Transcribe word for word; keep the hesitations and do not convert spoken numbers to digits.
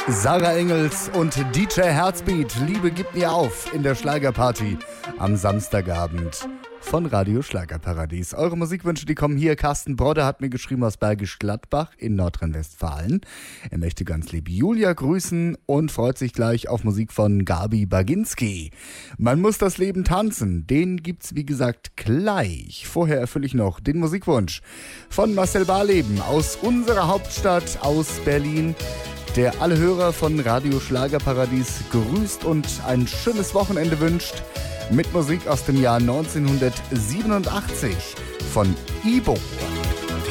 Sarah Engels und D J Herzbeat, Liebe gibt mir auf in der Schlagerparty am Samstagabend von Radio Schlagerparadies. Eure Musikwünsche, die kommen hier. Carsten Brodde hat mir geschrieben aus Bergisch Gladbach in Nordrhein-Westfalen. Er möchte ganz lieb Julia grüßen und freut sich gleich auf Musik von Gabi Baginski. Man muss das Leben tanzen, den gibt's wie gesagt gleich. Vorher erfülle ich noch den Musikwunsch von Marcel Barleben aus unserer Hauptstadt, aus Berlin, der alle Hörer von Radio Schlagerparadies grüßt und ein schönes Wochenende wünscht mit Musik aus dem Jahr neunzehnhundertsiebenundachtzig von Ibo.